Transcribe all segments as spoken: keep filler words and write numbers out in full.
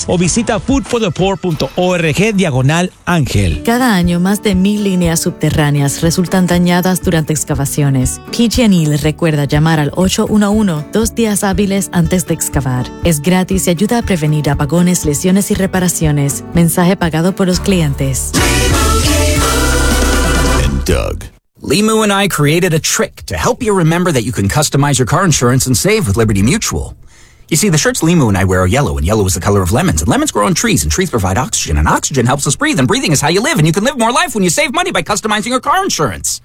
o visita food for the poor punto org diagonal ángel. Cada año, más de mil líneas subterráneas resultan dañadas durante excavaciones. P G and E les recuerda llamar al ocho uno uno dos días hábiles antes de excavar. Es gratis y ayuda a prevenir apagones, lesiones y reparaciones. Mensaje pagado por los clientes. And Doug. Limu and I created a trick to help you remember that you can customize your car insurance and save with Liberty Mutual. You see, the shirts Limu and I wear are yellow, and yellow is the color of lemons, and lemons grow on trees, and trees provide oxygen, and oxygen helps us breathe, and breathing is how you live, and you can live more life when you save money by customizing your car insurance.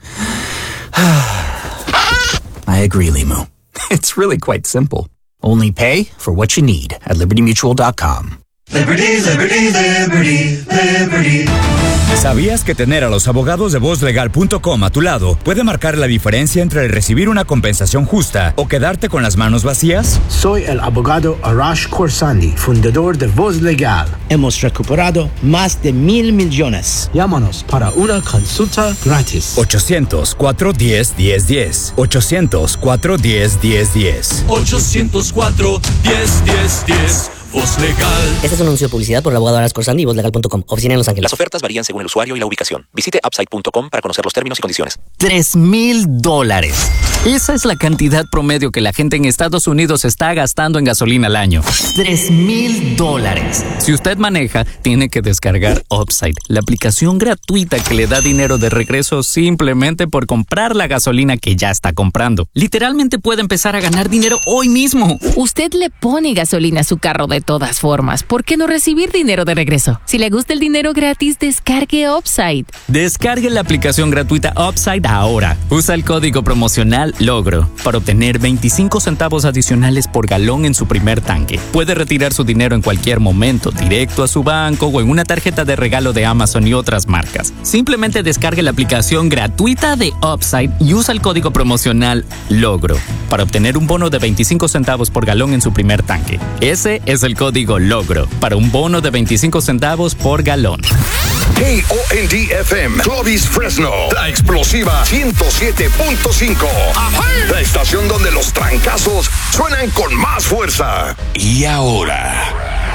I agree, Limu. It's really quite simple. Only pay for what you need at liberty mutual dot com. Liberty, Liberty, Liberty, Liberty. ¿Sabías que tener a los abogados de voz legal punto com a tu lado puede marcar la diferencia entre recibir una compensación justa o quedarte con las manos vacías? Soy el abogado Arash Khorsandi, fundador de Voz Legal. Hemos recuperado más de mil millones. Llámanos para una consulta gratis. ochocientos, cuatro uno cero, uno cero uno cero. ochocientos, cuatro uno cero, uno cero uno cero. ochocientos cuatro, diez, diez, diez. Voz Legal. Este es un anuncio de publicidad por el abogado Arash Khorsandi y voz legal punto com. Oficina en Los Ángeles. Las ofertas varían según el usuario y la ubicación. Visite upside punto com para conocer los términos y condiciones. Tres mil dólares. Esa es la cantidad promedio que la gente en Estados Unidos está gastando en gasolina al año. Tres mil dólares. Si usted maneja, tiene que descargar Upside, la aplicación gratuita que le da dinero de regreso simplemente por comprar la gasolina que ya está comprando. Literalmente puede empezar a ganar dinero hoy mismo. Usted le pone gasolina a su carro de todas formas. ¿Por qué no recibir dinero de regreso? Si le gusta el dinero gratis, descargue Upside. Descargue la aplicación gratuita Upside ahora. Usa el código promocional LOGRO para obtener veinticinco centavos adicionales por galón en su primer tanque. Puede retirar su dinero en cualquier momento, directo a su banco o en una tarjeta de regalo de Amazon y otras marcas. Simplemente descargue la aplicación gratuita de Upside y usa el código promocional LOGRO para obtener un bono de veinticinco centavos por galón en su primer tanque. Ese es el código LOGRO para un bono de veinticinco centavos por galón. K O N D F M, Clovis Fresno, la explosiva ciento siete punto cinco. La estación donde los trancazos suenan con más fuerza. Y ahora,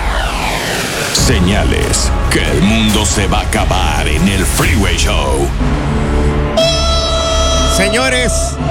señales que el mundo se va a acabar en el Freeway Show. Señores,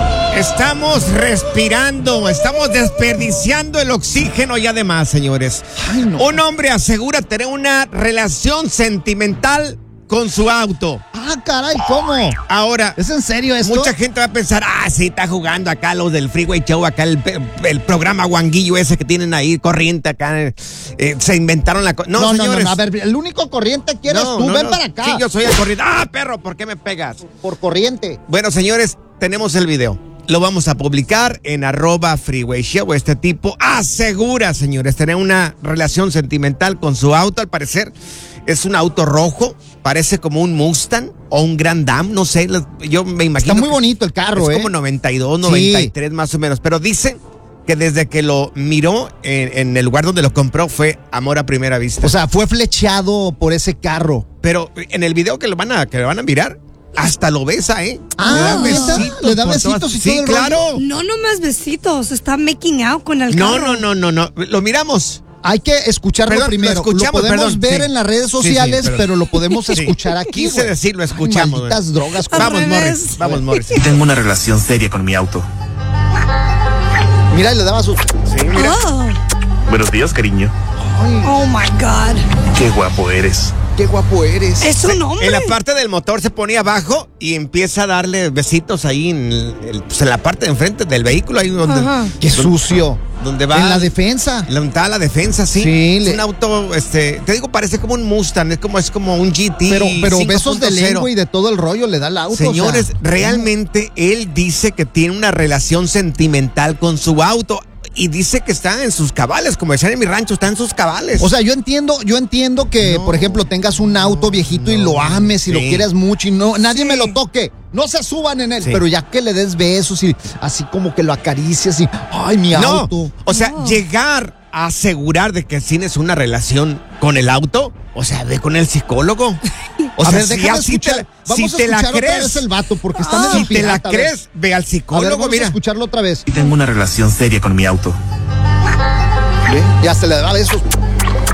estamos respirando, estamos desperdiciando el oxígeno y además, señores, Ay, no. un hombre asegura tener una relación sentimental con su auto. Ah, caray, ¿cómo? Ahora, ¿es en serio esto? Mucha gente va a pensar, ah, sí, está jugando acá los del Freeway Show, acá el, el programa guanguillo ese que tienen ahí, corriente acá, eh, se inventaron la... Co- no, no, señores. no, no, a ver, el único corriente que eres no, tú, no, ven no. para acá. Sí, yo soy el corriente. Ah, perro, ¿por qué me pegas? Por corriente. Bueno, señores, tenemos el video. Lo vamos a publicar en arroba Freeway Show. Este tipo asegura, señores, tener una relación sentimental con su auto. Al parecer es un auto rojo, parece como un Mustang o un Grand Am, no sé, yo me imagino. Está muy bonito el carro, es ¿eh? como noventa y dos, noventa y tres sí. más o menos, pero dicen que desde que lo miró en, en el lugar donde lo compró fue amor a primera vista. O sea, fue flecheado por ese carro. Pero en el video que lo van a, que lo van a mirar, hasta lo besa, ¿eh? Ah, le da besitos. Le da besitos y sí, todo el claro. rollo. No, no más besitos. Está making out con el no, carro. No, no, no, no. Lo miramos. Hay que escucharlo perdón, primero. Lo, escuchamos, lo podemos perdón, ver sí. en las redes sociales, sí, sí, pero lo podemos escuchar aquí. Quise wey. decir, lo escuchamos. Ay, malditas drogas. Vamos, Morris. Vamos, Morris. Tengo una relación seria con mi auto. Mira, y le daba su... Sí, mira. Oh. Buenos días, cariño. Ay. Oh, my God. Qué guapo eres. Qué guapo eres. Es un hombre. En la parte del motor se pone abajo y empieza a darle besitos ahí en, el, pues en la parte de enfrente del vehículo. Ahí donde, Ajá. Qué sucio. Donde va. En la defensa. Donde está la defensa, sí. Sí. Es le... un auto, este, te digo, parece como un Mustang, es como, es como un G T. Pero, pero besos de lengua y de todo el rollo le da el auto. Señores, o sea, realmente él dice que tiene una relación sentimental con su auto. Y dice que está en sus cabales, como decían en mi rancho, está en sus cabales. O sea, yo entiendo, yo entiendo que, no, por ejemplo, tengas un auto viejito no, y lo ames y sí. lo quieras mucho y no, nadie sí. me lo toque. No se suban en él, sí. pero ya que le des besos y así como que lo acaricias y, ay, mi no, auto. O sea, no. llegar a asegurar de que tienes una relación con el auto, o sea, ve con el psicólogo. O a sea, ver, si así escuchar, te, vamos si a te la escuchar crees, otra vez el vato porque está ah, en el si te la pirata, crees, ve al psicólogo, a ver, vamos mira. A escucharlo otra vez. Tengo una relación seria con mi auto. ¿Ve? Ya se le da besos.